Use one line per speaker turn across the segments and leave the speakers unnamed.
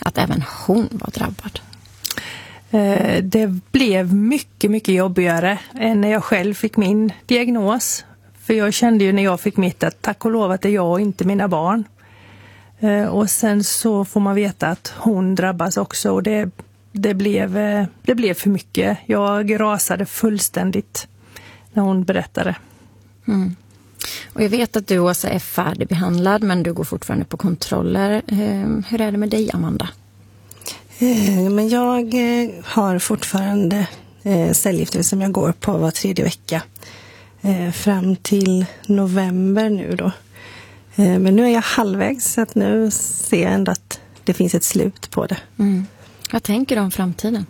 att även hon var drabbad?
Det blev mycket, mycket jobbigare än när jag själv fick min diagnos. För jag kände ju när jag fick mitt att tack och lov att det är jag och inte mina barn. Och sen så får man veta att hon drabbas också, och det blev för mycket. Jag rasade fullständigt när hon berättade.
Mm. Och jag vet att du, Åsa, är färdigbehandlad, men du går fortfarande på kontroller. Hur är det med dig, Amanda?
Men jag har fortfarande cellgifter som jag går på var 3:e vecka. Fram till november nu då. Men nu är jag halvvägs, så att nu ser jag ändå att det finns ett slut på det.
Mm. Vad tänker du om framtiden?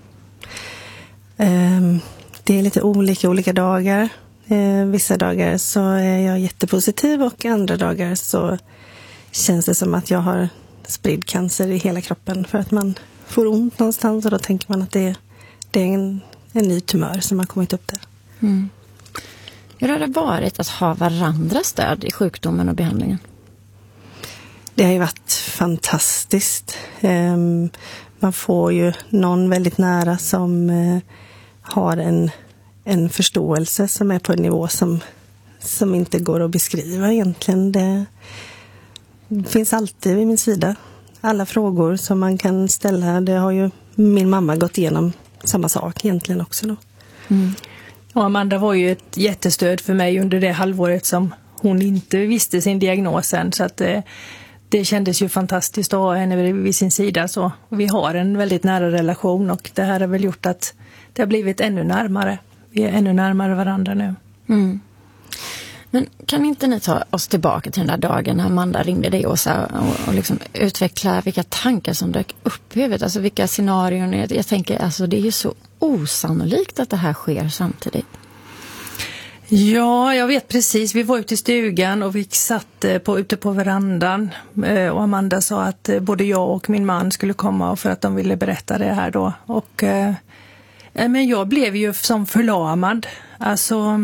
Det är lite olika dagar. Vissa dagar så är jag jättepositiv, och andra dagar så känns det som att jag har spridd cancer i hela kroppen, för att man får ont någonstans, och då tänker man att det är en ny tumör som har kommit upp där.
Mm. Hur har det varit att ha varandras stöd i sjukdomen och behandlingen?
Det har ju varit fantastiskt. Man får ju någon väldigt nära som har en förståelse som är på en nivå som inte går att beskriva egentligen. Det finns alltid vid min sida. Alla frågor som man kan ställa, det har ju min mamma gått igenom samma sak egentligen också då.
Mm. Och Amanda var ju ett jättestöd för mig under det halvåret som hon inte visste sin diagnos än, så att det kändes ju fantastiskt att ha henne vid sin sida. Så vi har en väldigt nära relation, och det här har väl gjort att det har blivit ännu närmare. Vi är ännu närmare varandra nu.
Mm. Men kan inte ni ta oss tillbaka till den där dagen när Amanda ringde dig, Åsa, och liksom utveckla vilka tankar som dök upp i huvudet? Alltså vilka scenarion? Jag tänker, alltså det är ju så osannolikt att det här sker samtidigt.
Ja, jag vet precis. Vi var ute i stugan och vi satt ute på verandan. Och Amanda sa att både jag och min man skulle komma för att de ville berätta det här då. Och men jag blev ju som förlamad. Alltså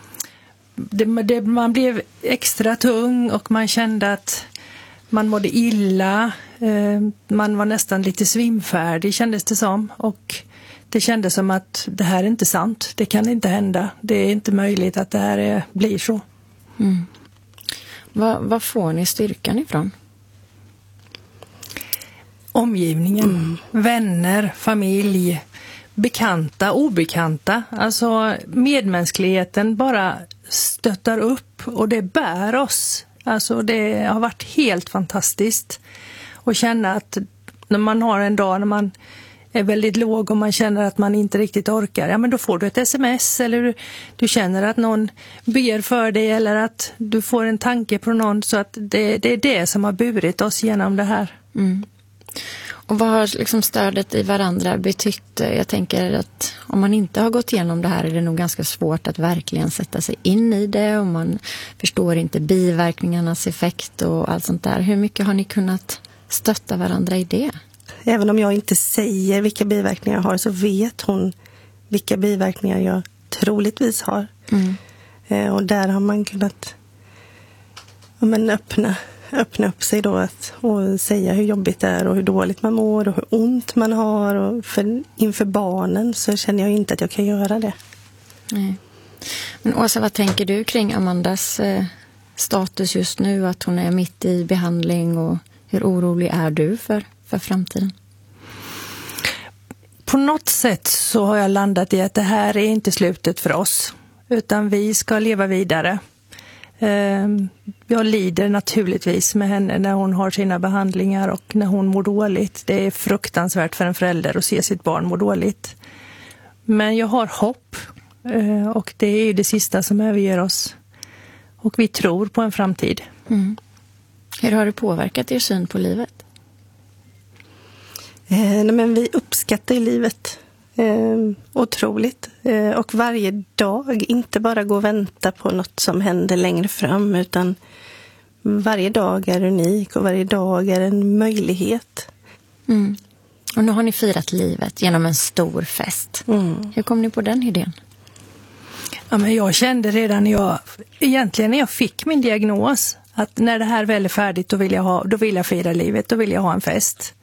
man blev extra tung, och man kände att man mådde illa. Man var nästan lite svimfärdig, kändes det som. Och det kändes som att det här är inte sant. Det kan inte hända. Det är inte möjligt att det här blir så.
Mm. Vad får ni styrkan ifrån?
Omgivningen, vänner, familj, bekanta, obekanta. Alltså medmänskligheten bara stöttar upp, och det bär oss. Alltså det har varit helt fantastiskt att känna att när man har en dag när man är väldigt låg och man känner att man inte riktigt orkar, ja men då får du ett sms, eller du känner att någon ber för dig, eller att du får en tanke på någon, så att det är det som har burit oss genom det här.
Mm. Och vad har liksom stödet i varandra betytt? Jag tänker att om man inte har gått igenom det här är det nog ganska svårt att verkligen sätta sig in i det, och man förstår inte biverkningarnas effekt och allt sånt där. Hur mycket har ni kunnat stötta varandra i det?
Även om jag inte säger vilka biverkningar jag har, så vet hon vilka biverkningar jag troligtvis har. Mm. Och där har man kunnat öppna upp sig då och säga hur jobbigt det är och hur dåligt man mår och hur ont man har. Och inför barnen så känner jag inte att jag kan göra det.
Nej. Men Åsa, vad tänker du kring Amandas status just nu? Att hon är mitt i behandling, och hur orolig är du för framtiden?
På något sätt så har jag landat i att det här är inte slutet för oss, utan vi ska leva vidare. Jag lider naturligtvis med henne när hon har sina behandlingar och när hon mår dåligt. Det är fruktansvärt för en förälder att se sitt barn må dåligt. Men jag har hopp, och det är det sista som överger oss. Och vi tror på en framtid.
Mm. Hur har det påverkat er syn på livet?
Nej, men vi uppskattar livet otroligt. Och varje dag, inte bara gå och vänta på något som händer längre fram, utan varje dag är unik och varje dag är en möjlighet.
Mm. Och nu har ni firat livet genom en stor fest. Mm. Hur kom ni på den idén?
Ja, men jag kände redan när jag fick min diagnos att när det här väl är färdigt då vill jag fira livet, då vill jag ha en fest.